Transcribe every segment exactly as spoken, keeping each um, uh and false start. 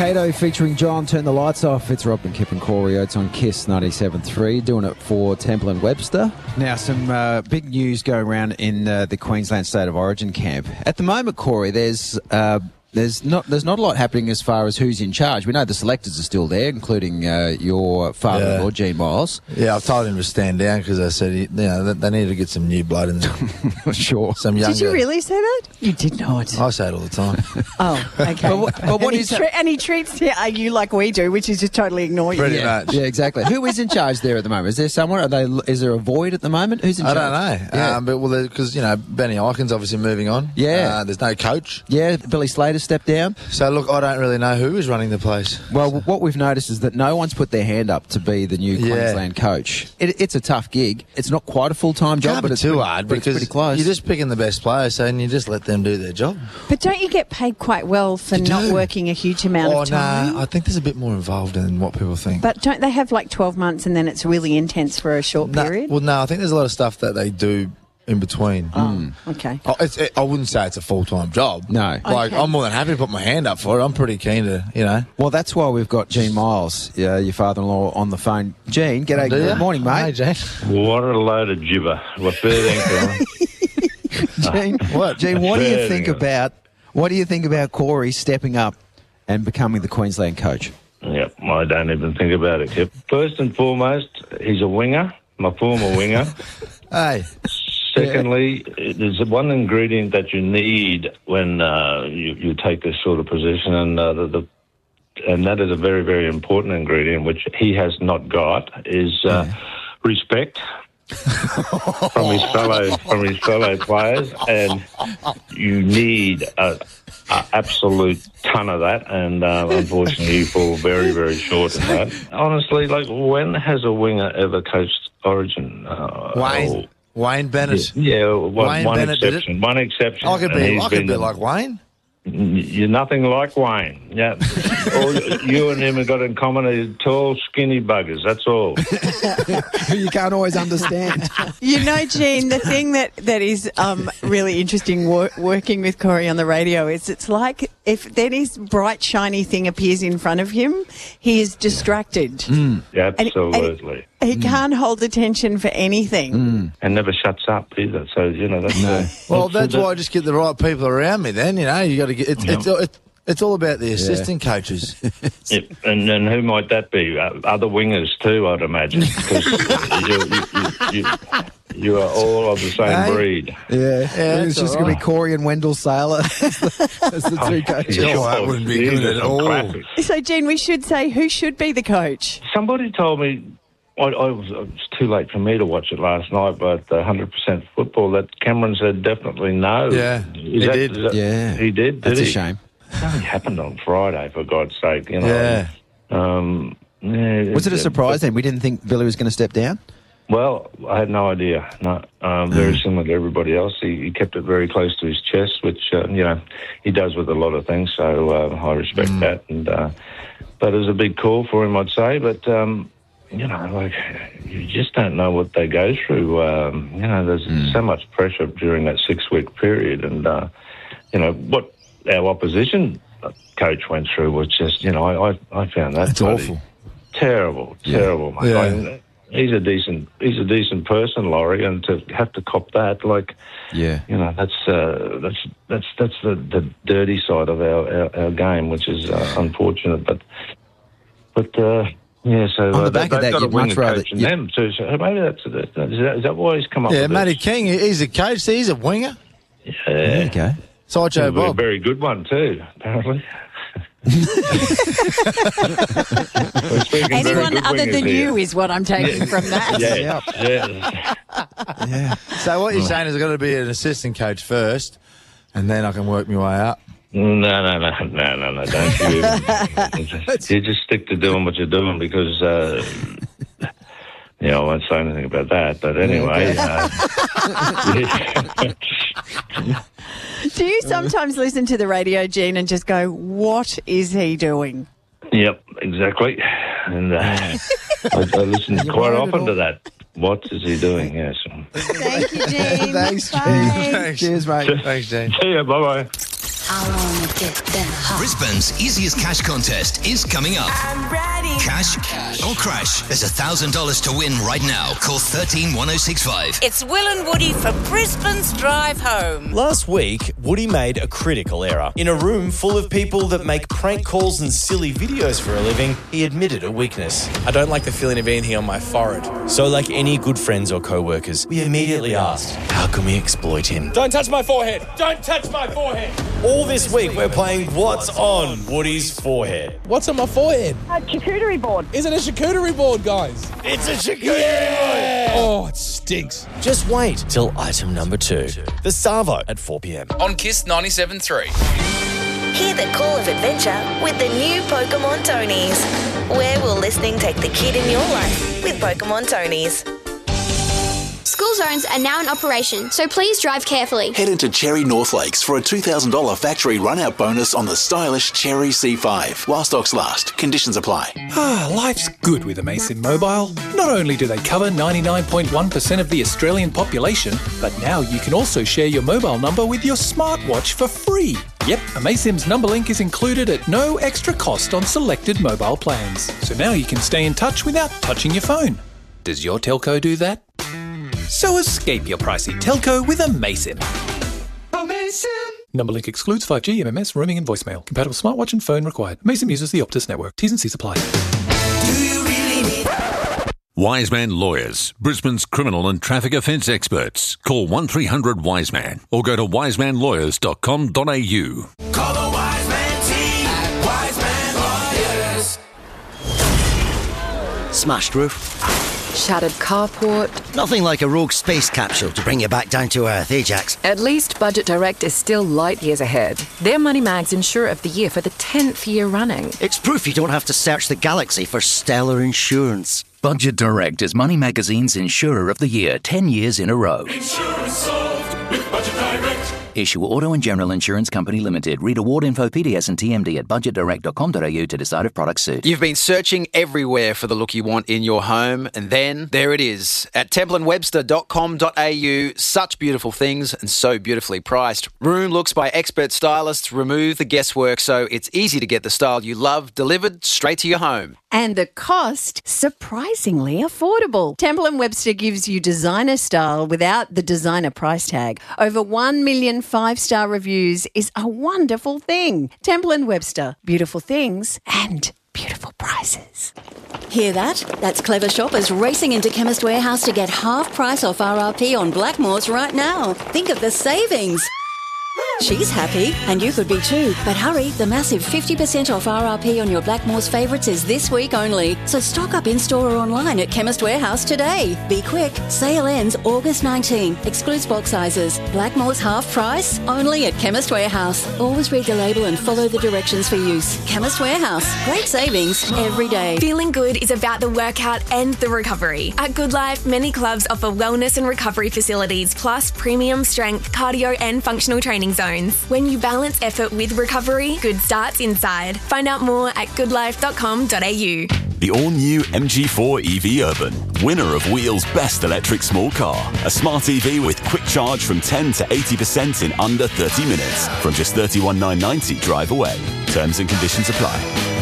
Kato featuring John, Turn the Lights Off. It's Rob and Kip and Corey Oates on Kiss ninety-seven point three, doing it for Temple and Webster. Now, some uh, big news going around in uh, the Queensland State of Origin camp. At the moment, Corey, there's... Uh, There's not there's not a lot happening as far as who's in charge. We know the selectors are still there, including uh, your father-in-law, yeah. Gene Miles. Yeah, I've told him to stand down because I said, you know, they need to get some new blood in there. Sure. Some younger. Did you really say that? You did not. I say it all the time. Oh, okay. but what, but what and, is he tre- and he treats you like we do, which is just totally ignore you. Pretty yeah. much. Yeah, exactly. Who is in charge there at the moment? Is there someone? Are they? Is there a void at the moment? Who's in I charge? don't know. Yeah. Um, but well, because you know Benny Eiken's obviously moving on. Yeah. Uh, there's no coach. Yeah, Billy Slater stepped down. So look, I don't really know who is running the place. Well, what we've noticed is that no one's put their hand up to be the new Yeah. Queensland coach. It, it's a tough gig. It's not quite a full-time job, Can't but be it's too pretty, hard but it's because pretty close. you're just picking the best players, so and you just let them do their job. But don't you get paid quite well for You not do. working a huge amount oh of time? no, I think there's a bit more involved than what people think. But don't they have like twelve months and then it's really intense for a short no, period? well, no, I think there's a lot of stuff that they do in between. Oh, okay. Oh, it's, it, I wouldn't say it's a full-time job. No. Like, Okay. I'm more than happy to put my hand up for it. I'm pretty keen to, you know. Well, that's why we've got Gene Miles, uh, your father-in-law, on the phone. Gene, g'day, Do ya? good morning, Hey, mate. Jane. What a load of gibber. What bird Gene, What? Gene, what do you Bird think anchor. about what do you think about Corey stepping up and becoming the Queensland coach? Yep, I don't even think about it, Kip. First and foremost, he's a winger, my former winger. Hey. Secondly, there's one ingredient that you need when uh, you, you take this sort of position, and uh, the, the and that is a very, very important ingredient, which he has not got, is uh, Yeah. respect from his fellow from his fellow players, and you need a, a absolute ton of that. And uh, unfortunately, you fall very, very short of that. Honestly, like, when has a winger ever coached Origin? Uh, Wayne. or- Wayne Bennett. Yeah, one, Wayne one Bennett did it. exception. One exception. I could and be, he's I could been be the- like Wayne. You're nothing like Wayne. Yeah, all you and him have got in common are tall, skinny buggers. That's all. You can't always understand. You know, Gene, the thing that, that is um, really interesting wor- working with Corey on the radio is it's like if then his bright, shiny thing appears in front of him, he is distracted. And- and Absolutely, he can't hold attention for anything. and never shuts up either. So you know that's No. uh, Well, that's the- why I just get the right people around me then, you know. You got to get, it's, Yeah. it's, it's, it's all about the assistant coaches. Yep. And and who might that be? Uh, other wingers too, I'd imagine, because you, you, you, you, you are all of the same Hey. breed. Yeah, Yeah, it's that's just all going to be Corey and Wendell Sailor as the, as the two coaches. Yeah. Oh, that wouldn't be these good are at some all. classics. So, Gene, we should say who should be the coach? Somebody told me, I, I was, it was too late for me to watch it last night, but one hundred percent football, that Cameron said definitely no. Yeah, Is he that- did. is that- Yeah. He did, did That's he? a shame. It only happened on Friday, for God's sake. You know. Yeah. Um, yeah, Was it a surprise then? We didn't think Billy was going to step down? Well, I had no idea. No, um, very similar to everybody else. He, he kept it very close to his chest, which uh, you know he does with a lot of things. So uh, I respect Mm. that. And uh, but it was a big call for him, I'd say. But um, you know, like you just don't know what they go through. Um, you know, there's Mm. so much pressure during that six-week period, and uh, you know what our opposition coach went through was just, you know, I I, I found that That's bloody awful. terrible, terrible. mate. Yeah. Like, he's a decent, he's a decent person, Laurie, and to have to cop that, like, Yeah. you know, that's uh, that's that's that's the, the dirty side of our, our, our game, which is uh, unfortunate. But but uh, yeah, so On the uh, back they, of they've that, got a you'd much winger rather- coaching you- them too. So maybe that's is that, is that why he's come up Yeah, with Matty this? King, he's a coach. See, he's a winger. Yeah, There you go. Sideshow a Bob. very good one too, apparently. Anyone other than you is what I'm taking from that. Yeah, yeah. Yeah. So what you're saying is I've got to be an assistant coach first, and then I can work my way up. No, no, no, no, no, no, don't you even. You just stick to doing what you're doing because, uh, you know, I won't say anything about that. But anyway. Uh, Do you sometimes listen to the radio, Gene, and just go, what is he doing? yep, exactly. And uh, I, I listen You're quite worried at often all? to that. What is he doing? Yes. Thank you, Gene. Thanks, Gene. Bye. Thanks. Cheers, mate. Thanks, Jane. See ya, bye-bye. I wanna get that hot. Brisbane's easiest cash contest is coming up. I'm ready. Cash, cash or crash. There's one thousand dollars to win right now. Call one three one oh six five. It's Will and Woody for Brisbane's Drive Home. Last week, Woody made a critical error. In a room full of people that make prank calls and silly videos for a living, he admitted a weakness. I don't like the feeling of anything on my forehead. So like any good friends or co-workers, we immediately asked, how can we exploit him? Don't touch my forehead! Don't touch my forehead! All this week, we're playing What's on Woody's Forehead. What's on my forehead? A charcuterie board. Is it a charcuterie board, guys? It's a charcuterie board! Oh, it stinks. Just wait till item number two. The Savo at four p.m. On Kiss ninety-seven point three. Hear the call of adventure with the new Pokemon Tonies. Where will listening take the kid in your life with Pokemon Tonies? School zones are now in operation, so please drive carefully. Head into Cherry North Lakes for a two thousand dollars factory run-out bonus on the stylish Cherry C five. While stocks last, conditions apply. Ah, life's good with Amasim Mobile. Not only do they cover ninety-nine point one percent of the Australian population, but now you can also share your mobile number with your smartwatch for free. Yep, Amasim's number link is included at no extra cost on selected mobile plans. So now you can stay in touch without touching your phone. Does your telco do that? So escape your pricey telco with Amasim. Amasim! Number link excludes five G, M M S, roaming and voicemail. Compatible smartwatch and phone required. Amasim uses the Optus network. T's and C's apply. Do you really need... Wiseman Lawyers, Brisbane's criminal and traffic offence experts. Call one three hundred Wiseman or go to wiseman lawyers dot com dot a u. Call the Wiseman team at Wiseman Lawyers. Smashed roof. Shattered carport. Nothing like a rogue space capsule to bring you back down to earth, Ajax. At least Budget Direct is still light years ahead. They're Money Mag's Insurer of the Year for the tenth year running. It's proof you don't have to search the galaxy for stellar insurance. Budget Direct is Money Magazine's Insurer of the Year ten years in a row. Insurance solved with Budget Direct. Issue Auto and General Insurance Company Limited. Read award info, P D S and T M D at budget direct dot com dot a u to decide if products suit. You've been searching everywhere for the look you want in your home, and then there it is at temple and webster dot com dot a u. Such beautiful things and so beautifully priced. Room looks by expert stylists remove the guesswork so it's easy to get the style you love delivered straight to your home. And the cost, surprisingly affordable. Temple and Webster gives you designer style without the designer price tag. Over one million five-star reviews is a wonderful thing. Temple and Webster, beautiful things and beautiful prices. Hear that? That's clever shoppers racing into Chemist Warehouse to get half price off R R P on Blackmores right now. Think of the savings. She's happy, and you could be too. But hurry, the massive fifty percent off R R P on your Blackmores favourites is this week only. So stock up in-store or online at Chemist Warehouse today. Be quick. Sale ends August nineteenth. Excludes bulk sizes. Blackmores half price, only at Chemist Warehouse. Always read the label and follow the directions for use. Chemist Warehouse. Great savings every day. Feeling good is about the workout and the recovery. At Good Life, many clubs offer wellness and recovery facilities, plus premium strength, cardio and functional training zones. When you balance effort with recovery, good starts inside. Find out more at good life dot com dot a u. The all-new M G four E V Urban, winner of Wheel's Best Electric Small Car. A smart E V with quick charge from ten to eighty percent in under thirty minutes. From just thirty-one thousand nine hundred ninety drive away. Terms and conditions apply.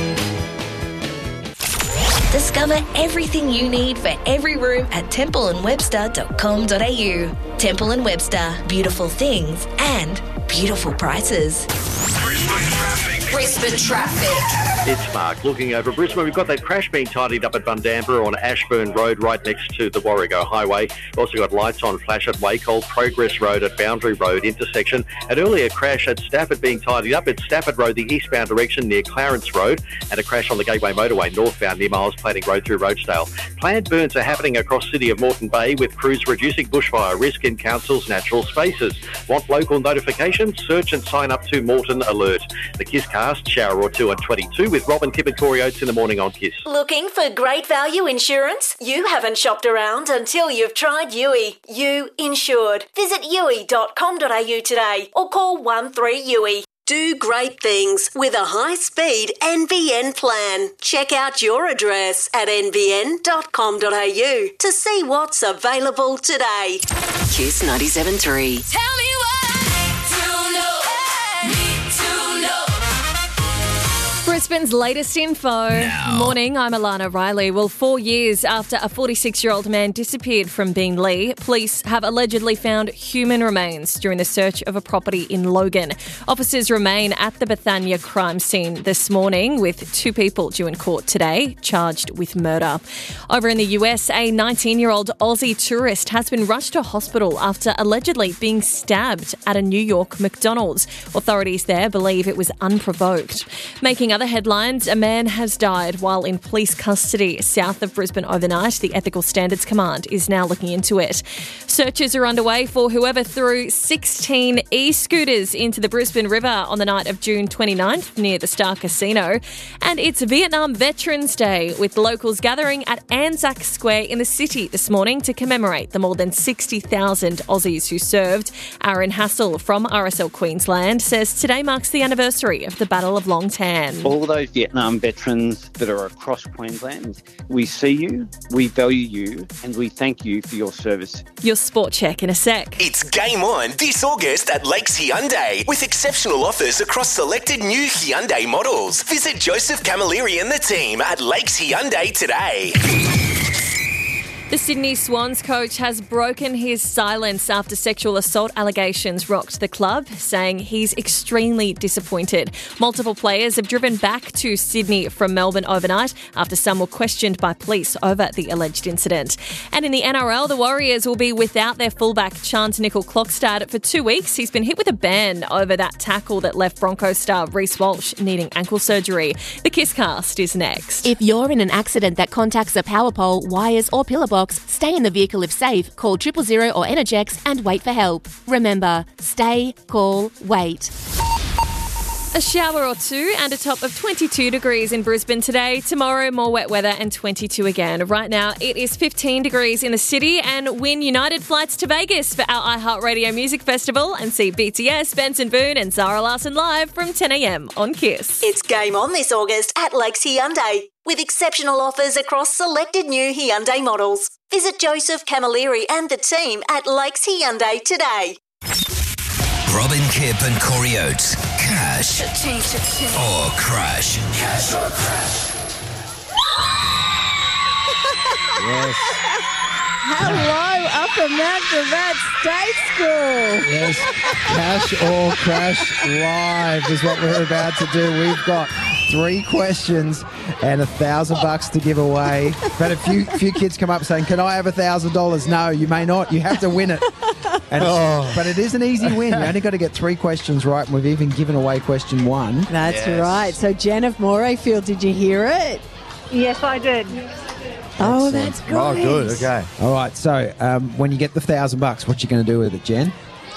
Discover everything you need for every room at temple and webster dot com dot a u. Temple and Webster, beautiful things and beautiful prices. Brisbane traffic. It's Mark looking over Brisbane. We've got that crash being tidied up at Bundamba on Ashburn Road right next to the Warrego Highway. We've also got lights on flash at Wacol, Progress Road at Boundary Road intersection. An earlier crash at Stafford being tidied up at Stafford Road, the eastbound direction near Clarence Road, and a crash on the Gateway Motorway northbound near Miles Planting Road through Roachdale. Planned burns are happening across City of Moreton Bay with crews reducing bushfire risk in council's natural spaces. Want local notifications? Search and sign up to Moreton Alert. The Kisscast, shower or two at twenty-two with Robin, Kip and Corey Oates in the morning on Kiss. Looking for great value insurance? You haven't shopped around until you've tried U I. You insured. Visit u i dot com dot a u today or call one three U I. Do great things with a high-speed N B N plan. Check out your address at n b n dot com dot a u to see what's available today. Kiss ninety-seven point three. Tell me why you know me too. Brisbane's latest info. Now. Morning, I'm Alana Riley. Well, four years after a forty-six-year-old man disappeared from Beenleigh, police have allegedly found human remains during the search of a property in Logan. Officers remain at the Bethania crime scene this morning with two people due in court today, charged with murder. Over in the U S, a nineteen-year-old Aussie tourist has been rushed to hospital after allegedly being stabbed at a New York McDonald's. Authorities there believe it was unprovoked. Making other headlines, a man has died while in police custody south of Brisbane overnight. The Ethical Standards Command is now looking into it. Searches are underway for whoever threw sixteen e-scooters into the Brisbane River on the night of June twenty-ninth near the Star Casino. And it's Vietnam Veterans Day, with locals gathering at Anzac Square in the city this morning to commemorate the more than sixty thousand Aussies who served. Aaron Hassel from R S L Queensland says today marks the anniversary of the Battle of Long Tan. All those Vietnam veterans that are across Queensland, we see you, we value you, and we thank you for your service. Your sport check in a sec. It's game on this August at Lakes Hyundai with exceptional offers across selected new Hyundai models. Visit Joseph Camilleri and the team at Lakes Hyundai today. The Sydney Swans coach has broken his silence after sexual assault allegations rocked the club, saying he's extremely disappointed. Multiple players have driven back to Sydney from Melbourne overnight after some were questioned by police over the alleged incident. And in the N R L, the Warriors will be without their fullback Chance Nickel-Klokstad for two weeks. He's been hit with a ban over that tackle that left Broncos star Reece Walsh needing ankle surgery. The Kisscast is next. If you're in an accident that contacts a power pole, wires or pillar box, stay in the vehicle if safe, call triple zero or Energex and wait for help. Remember, stay, call, wait. A shower or two and a top of twenty-two degrees in Brisbane today. Tomorrow, more wet weather and twenty-two again. Right now, it is fifteen degrees in the city, and win United flights to Vegas for our iHeartRadio Music Festival and see B T S, Benson Boone and Zara Larsson live from ten a.m. on Kiss. It's game on this August at Lakes Hyundai with exceptional offers across selected new Hyundai models. Visit Joseph Camilleri and the team at Lakes Hyundai today. Robin Kipp and Corey Oates. Cash or crash. Cash or crash. Yes. Hello, Upper Mount Gravatt State School. Yes, Cash or Crash Live is what we're about to do. We've got three questions and a thousand bucks to give away. But a few few kids come up saying, "Can I have a thousand dollars?" No, you may not. You have to win it. And oh. But it is an easy win. You only got to get three questions right, and we've even given away question one. That's yes. right. So Jen of Morayfield, did you hear it? Yes, I did. Oh, that's good. Oh, good. Okay. All right. So, um, when you get the thousand bucks, what you going to do with it, Jen?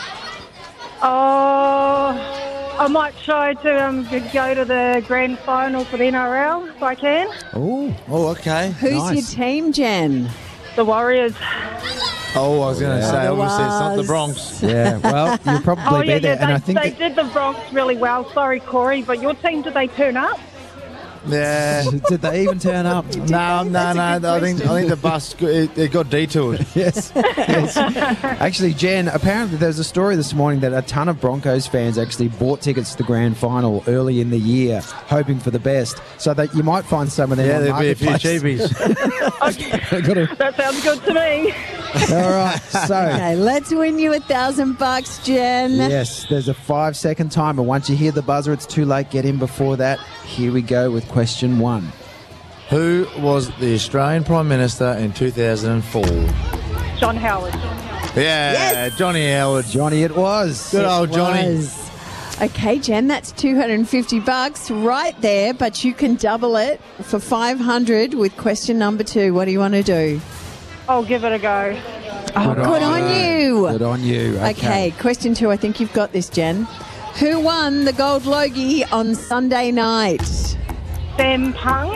Oh, I might try to um, go to the grand final for the N R L if I can. Oh, oh, okay. Who's nice. your team, Jen? The Warriors. Oh, I was going to Yeah. say, The obviously, it's not the Was. Bronx. Yeah. Well, you'll probably Oh, be yeah, there, yeah, and they, I think they that- did the Bronx really well. Sorry, Corey, but your team, did they turn up? Yeah. Did they even turn up? No, no, no. I think I think the bus got- it, it got detoured. Yes. yes. Actually, Jen, apparently there's a story this morning that a ton of Broncos fans actually bought tickets to the grand final early in the year, hoping for the best. So that you might find some of them. Yeah, on there'll be a few Marketplace. cheapies. That sounds good to me. All right. So. Okay, let's win you a thousand bucks, Jen. Yes, there's a five second timer. Once you hear the buzzer, it's too late. Get in before that. Here we go with question one. Who was the Australian Prime Minister in two thousand four? John Howard. Yeah, Yes. Johnny Howard. Johnny, it was. Good old It Johnny. was. Okay, Jen, that's two hundred fifty bucks right there, but you can double it for five hundred with question number two. What do you want to do? I'll give it a go. Oh, good, Good on on you. Good on you. Okay. Okay, question two. I think you've got this, Jen. Who won the Gold Logie on Sunday night? Sam Pung.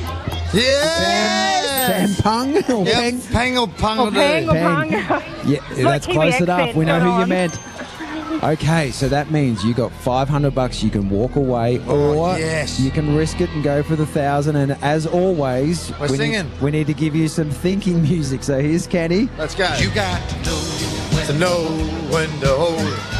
Yeah! Sam Pung? Or Yep, Peng? Pang or Pung Or will Pang do. or Pung. Yeah, My that's Kiwi close enough. accent, We know come who you on. meant. Okay, so that means you got five hundred bucks. You can walk away, or yes. you can risk it and go for the thousand. And as always, We're we singing. Need, we need to give you some thinking music. So here's Kenny. Let's go. You got to know when to hold it.